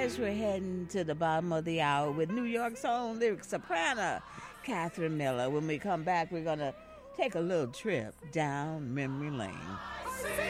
as we're heading to the bottom of the hour with New York's own lyric soprano, Catherine Miller. When we come back, we're going to take a little trip down memory lane.